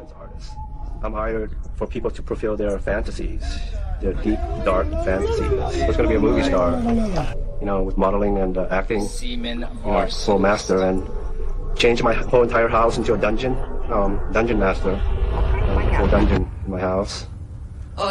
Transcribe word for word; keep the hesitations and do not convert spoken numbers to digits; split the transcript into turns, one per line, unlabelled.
performance artist. I'm hired for people to fulfill their fantasies, their deep, dark fantasies. I was going to be a movie star, you know, with modeling and uh, acting, you know, full master, and change my whole entire house into a dungeon, um, dungeon master, uh, a dungeon in my house.